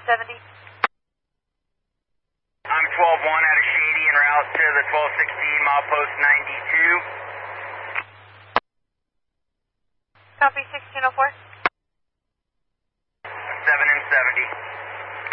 1270. I'm 12-1 out of Shady en route to the 1216 milepost 92. Copy 1604.